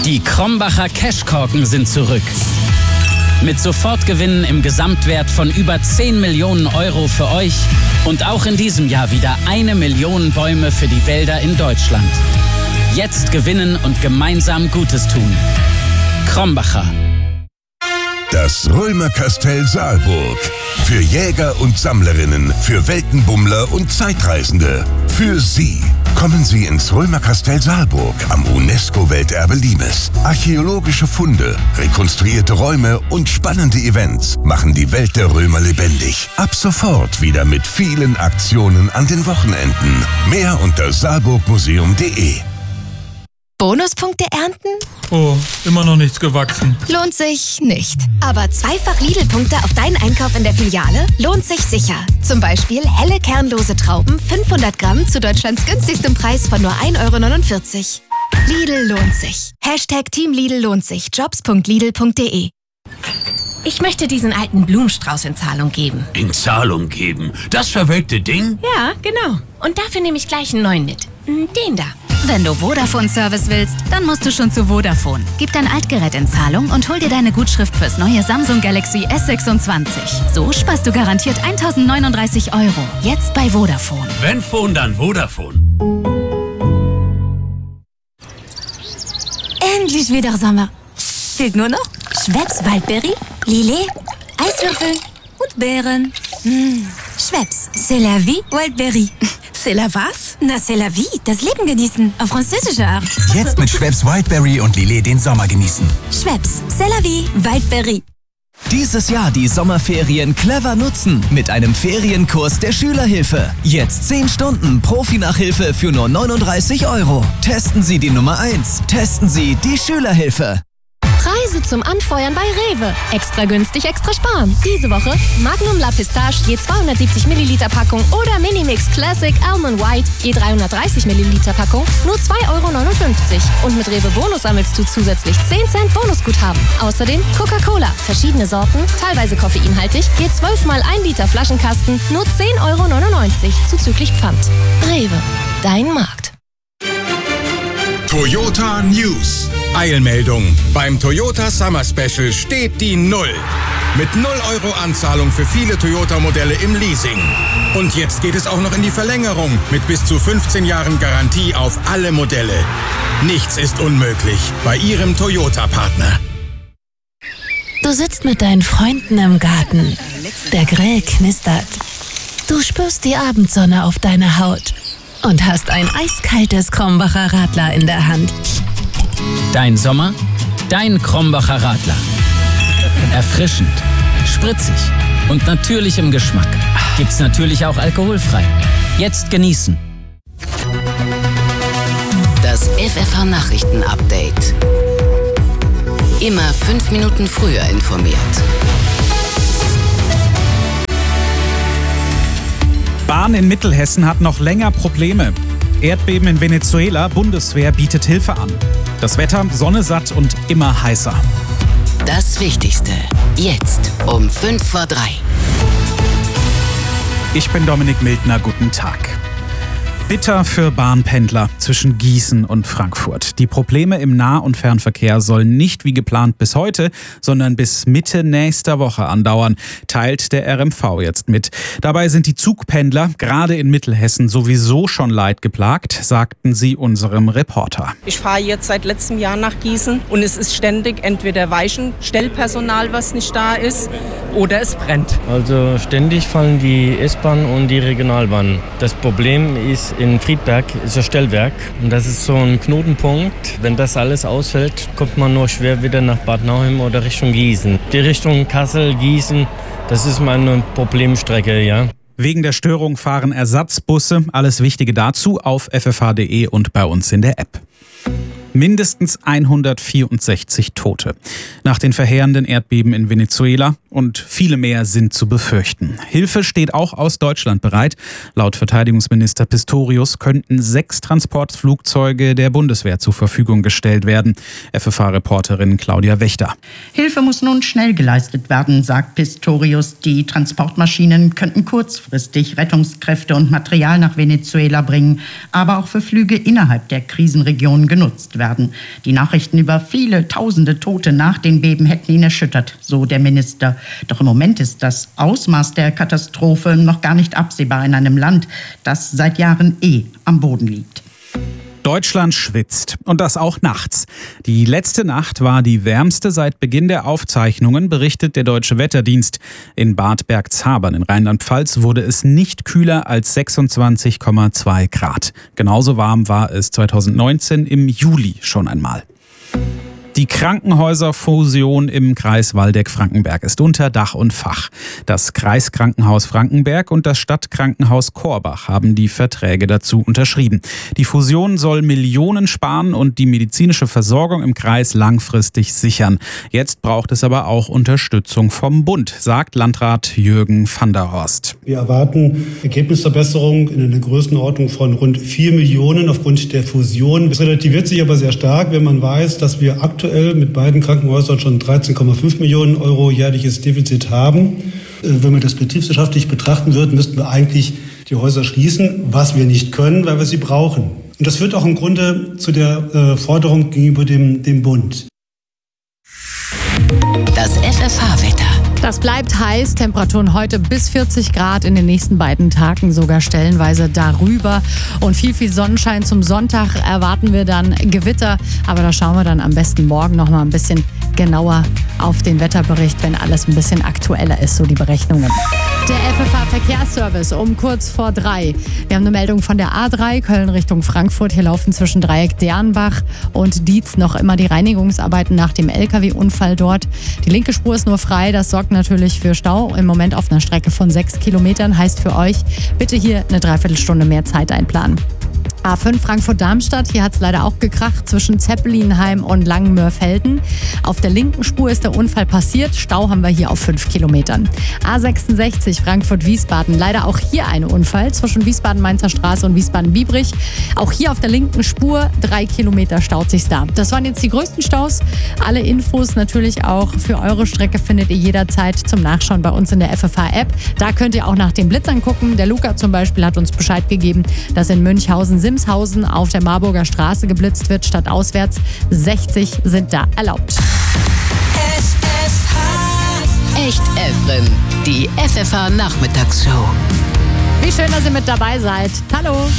Die Krombacher Cashkorken sind zurück. Mit Sofortgewinnen im Gesamtwert von über 10 Millionen Euro für euch und auch in diesem Jahr wieder 1 Million Bäume für die Wälder in Deutschland. Jetzt gewinnen und gemeinsam Gutes tun. Krombacher. Das Römerkastell Saalburg. Für Jäger und Sammlerinnen, für Weltenbummler und Zeitreisende. Für Sie. Kommen Sie ins Römerkastell Saalburg am UNESCO-Welterbe Limes. Archäologische Funde, rekonstruierte Räume und spannende Events machen die Welt der Römer lebendig. Ab sofort wieder mit vielen Aktionen an den Wochenenden. Mehr unter saalburgmuseum.de. Bonuspunkte ernten? Oh, immer noch nichts gewachsen. Lohnt sich nicht. Aber zweifach Lidl-Punkte auf deinen Einkauf in der Filiale lohnt sich sicher. Zum Beispiel helle kernlose Trauben 500 Gramm zu Deutschlands günstigstem Preis von nur 1,49 €. Lidl lohnt sich. #Team Lidl lohnt sich. Jobs.lidl.de. Ich möchte diesen alten Blumenstrauß in Zahlung geben. In Zahlung geben? Das verwelkte Ding? Ja, genau. Und dafür nehme ich gleich einen neuen mit. Den da. Wenn du Vodafone-Service willst, dann musst du schon zu Vodafone. Gib dein Altgerät in Zahlung und hol dir deine Gutschrift fürs neue Samsung Galaxy S26. So sparst du garantiert 1.039 €. Jetzt bei Vodafone. Wenn Phone, dann Vodafone. Endlich wieder Sommer. Fehlt nur noch Schweppes Waldberry, Lillet, Eiswürfel und Beeren. Schweppes, c'est la vie, Waldberry. C'est la was? Na, c'est la vie, das Leben genießen, auf französische Art. Jetzt mit Schweppes Wildberry und Lillet den Sommer genießen. Schweppes, c'est la vie, Waldberry. Dieses Jahr die Sommerferien clever nutzen mit einem Ferienkurs der Schülerhilfe. Jetzt 10 Stunden Profi-Nachhilfe für nur 39 €. Testen Sie die Nummer 1. Testen Sie die Schülerhilfe. Preise zum Anfeuern bei Rewe. Extra günstig, extra sparen. Diese Woche Magnum La Pistache je 270 Milliliter Packung oder Minimix Classic Almond White je 330 Milliliter Packung nur 2,59 €. Und mit Rewe Bonus sammelst du zusätzlich 10 Cent Bonusguthaben. Außerdem Coca-Cola, verschiedene Sorten, teilweise koffeinhaltig, je 12 mal 1 Liter Flaschenkasten nur 10,99 € zuzüglich Pfand. Rewe, dein Markt. Toyota News. Eilmeldung. Beim Toyota Summer Special steht die 0. Mit 0 € Anzahlung für viele Toyota-Modelle im Leasing. Und jetzt geht es auch noch in die Verlängerung mit bis zu 15 Jahren Garantie auf alle Modelle. Nichts ist unmöglich bei Ihrem Toyota-Partner. Du sitzt mit deinen Freunden im Garten. Der Grill knistert. Du spürst die Abendsonne auf deiner Haut und hast ein eiskaltes Krombacher Radler in der Hand. Dein Sommer, dein Krombacher Radler. Erfrischend, spritzig und natürlich im Geschmack. Gibt's natürlich auch alkoholfrei. Jetzt genießen. Das FFH-Nachrichten-Update. Immer 5 Minuten früher informiert. Bahn in Mittelhessen hat noch länger Probleme. Erdbeben in Venezuela, Bundeswehr bietet Hilfe an. Das Wetter, Sonne satt und immer heißer. Das Wichtigste, jetzt um 2:55. Ich bin Dominik Mildner, guten Tag. Bitter für Bahnpendler zwischen Gießen und Frankfurt. Die Probleme im Nah- und Fernverkehr sollen nicht wie geplant bis heute, sondern bis Mitte nächster Woche andauern, teilt der RMV jetzt mit. Dabei sind die Zugpendler gerade in Mittelhessen sowieso schon leidgeplagt, sagten sie unserem Reporter. Ich fahre jetzt seit letztem Jahr nach Gießen und es ist ständig entweder Weichenstellpersonal, was nicht da ist, oder es brennt. Also ständig fallen die S-Bahn und die Regionalbahn. Das Problem ist, in Friedberg ist das Stellwerk und das ist so ein Knotenpunkt. Wenn das alles ausfällt, kommt man nur schwer wieder nach Bad Nauheim oder Richtung Gießen. Die Richtung Kassel, Gießen, das ist meine Problemstrecke, ja. Wegen der Störung fahren Ersatzbusse. Alles Wichtige dazu auf ffh.de und bei uns in der App. Mindestens 164 Tote nach den verheerenden Erdbeben in Venezuela und viele mehr sind zu befürchten. Hilfe steht auch aus Deutschland bereit. Laut Verteidigungsminister Pistorius könnten 6 Transportflugzeuge der Bundeswehr zur Verfügung gestellt werden. FFH-Reporterin Claudia Wächter. Hilfe muss nun schnell geleistet werden, sagt Pistorius. Die Transportmaschinen könnten kurzfristig Rettungskräfte und Material nach Venezuela bringen, aber auch für Flüge innerhalb der Krisenregion genutzt werden. werden. Die Nachrichten über viele tausende Tote nach den Beben hätten ihn erschüttert, so der Minister. Doch im Moment ist das Ausmaß der Katastrophe noch gar nicht absehbar in einem Land, das seit Jahren am Boden liegt. Deutschland schwitzt. Und das auch nachts. Die letzte Nacht war die wärmste seit Beginn der Aufzeichnungen, berichtet der Deutsche Wetterdienst. In Bad Bergzabern in Rheinland-Pfalz wurde es nicht kühler als 26,2 Grad. Genauso warm war es 2019 im Juli schon einmal. Die Krankenhäuserfusion im Kreis Waldeck-Frankenberg ist unter Dach und Fach. Das Kreiskrankenhaus Frankenberg und das Stadtkrankenhaus Korbach haben die Verträge dazu unterschrieben. Die Fusion soll Millionen sparen und die medizinische Versorgung im Kreis langfristig sichern. Jetzt braucht es aber auch Unterstützung vom Bund, sagt Landrat Jürgen van der Horst. Wir erwarten Ergebnisverbesserungen in einer Größenordnung von rund 4 Millionen aufgrund der Fusion. Es relativiert sich aber sehr stark, wenn man weiß, dass wir aktuell mit beiden Krankenhäusern schon 13,5 Millionen Euro jährliches Defizit haben. Wenn wir das betriebswirtschaftlich betrachten würden, müssten wir eigentlich die Häuser schließen, was wir nicht können, weil wir sie brauchen. Und das führt auch im Grunde zu der Forderung gegenüber dem Bund. Das FFH-Wetter. Das bleibt heiß, Temperaturen heute bis 40 Grad, in den nächsten beiden Tagen sogar stellenweise darüber. Und viel Sonnenschein zum Sonntag erwarten wir dann Gewitter. Aber da schauen wir dann am besten morgen noch mal ein bisschen genauer auf den Wetterbericht, wenn alles ein bisschen aktueller ist, so die Berechnungen. Der FFH-Verkehrsservice um kurz vor 3. Wir haben eine Meldung von der A3, Köln Richtung Frankfurt. Hier laufen zwischen Dreieck Dernbach und Dietz noch immer die Reinigungsarbeiten nach dem LKW-Unfall dort. Die linke Spur ist nur frei, das sorgt natürlich für Stau. Im Moment auf einer Strecke von 6 Kilometern, heißt für euch, bitte hier eine Dreiviertelstunde mehr Zeit einplanen. A5 Frankfurt-Darmstadt, hier hat es leider auch gekracht zwischen Zeppelinheim und Langenmörfelden. Auf der linken Spur ist der Unfall passiert, Stau haben wir hier auf 5 Kilometern. A66 Frankfurt-Wiesbaden, leider auch hier ein Unfall zwischen Wiesbaden-Mainzer Straße und Wiesbaden-Biebrich. Auch hier auf der linken Spur 3 Kilometer staut sich's da. Das waren jetzt die größten Staus. Alle Infos natürlich auch für eure Strecke findet ihr jederzeit zum Nachschauen bei uns in der FFH-App. Da könnt ihr auch nach den Blitzern gucken. Der Luca zum Beispiel hat uns Bescheid gegeben, dass in Münchhausen-Simshausen auf der Marburger Straße geblitzt wird, statt auswärts. 60 sind da erlaubt. Echt Evren, die FFH-Nachmittagsshow. Wie schön, dass ihr mit dabei seid. Hallo.